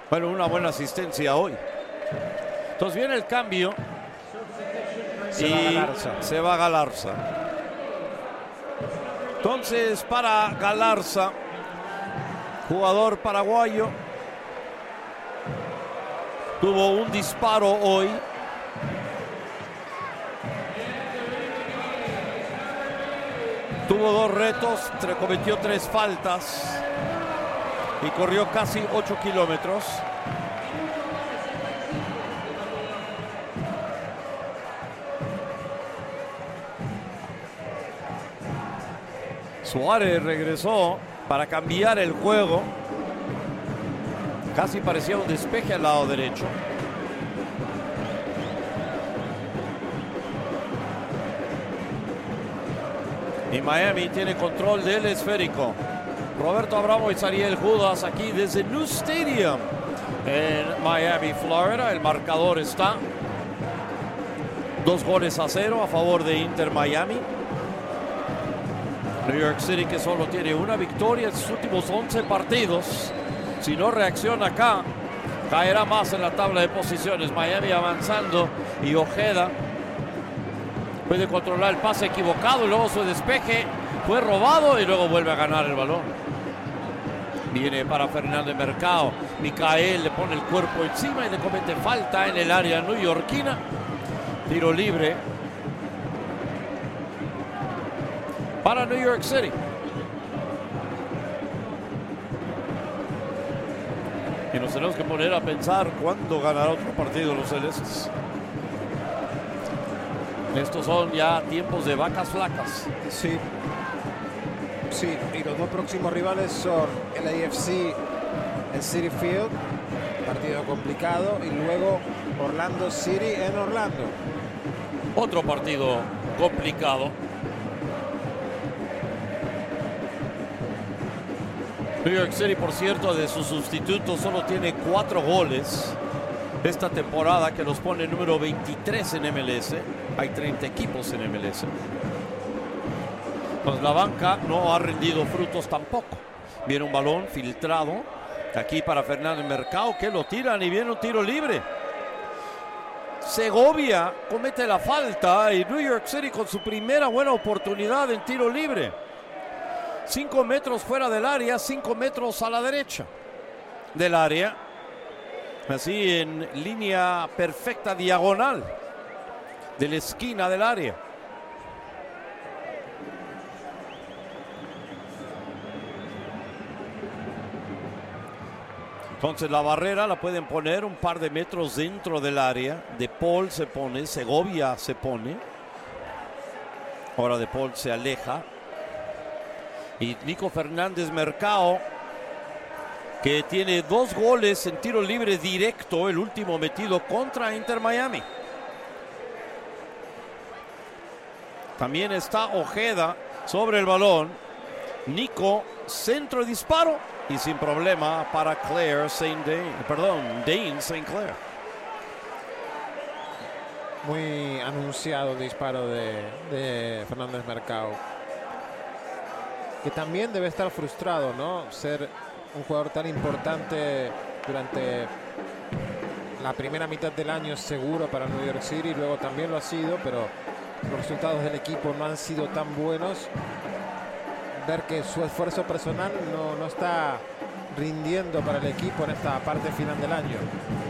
Bueno, una buena asistencia hoy. Entonces viene el cambio. Se va Galarza. Entonces para Galarza, jugador paraguayo, tuvo un disparo hoy. Tuvo 2 retos, cometió 3 faltas y corrió casi 8 kilómetros. Suárez regresó para cambiar el juego. Casi parecía un despeje al lado derecho. Y Miami tiene control del esférico. Roberto Abramovich, Ariel Judas aquí desde New Stadium en Miami, Florida. El marcador está 2-0 a favor de Inter Miami. New York City, que solo tiene una victoria en sus últimos 11 partidos. Si no reacciona acá, caerá más en la tabla de posiciones. Miami avanzando y Ojeda puede controlar el pase equivocado y luego su despeje fue robado y luego vuelve a ganar el balón. Viene para Fernández Mercado. Micael le pone el cuerpo encima y le comete falta en el área neoyorquina. Tiro libre para New York City. Y nos tenemos que poner a pensar cuándo ganará otro partido los celestes. Estos son ya tiempos de vacas flacas. Sí. Sí, y los 2 próximos rivales son el AFC en Citi Field, partido complicado, y luego Orlando City en Orlando. Otro partido complicado. New York City, por cierto, de sus sustitutos solo tiene 4 goles esta temporada, que los pone número 23 en MLS. Hay 30 equipos en MLS. Pues la banca no ha rendido frutos tampoco. Viene un balón filtrado aquí para Fernández Mercado, que lo tiran y viene un tiro libre. Segovia comete la falta y New York City con su primera buena oportunidad en tiro libre. 5 metros fuera del área, 5 metros a la derecha del área. Así en línea perfecta, diagonal de la esquina del área. Entonces la barrera la pueden poner un par de metros dentro del área. De Paul se pone, Segovia se pone. Ahora De Paul se aleja. Y Nico Fernández Mercado, que tiene 2 goles en tiro libre directo, el último metido contra Inter Miami. También está Ojeda sobre el balón. Nico, centro de disparo y sin problema para Dane St. Clair. Muy anunciado el disparo de Fernández Mercado, que también debe estar frustrado, ¿no? Ser un jugador tan importante durante la primera mitad del año es seguro para New York City, luego también lo ha sido, pero los resultados del equipo no han sido tan buenos. Ver que su esfuerzo personal no está rindiendo para el equipo en esta parte final del año.